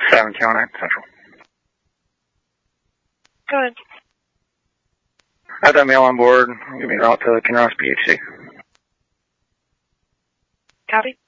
709 Central. Go ahead. I have that male on board. Give me a route to Kinross PHC. Copy.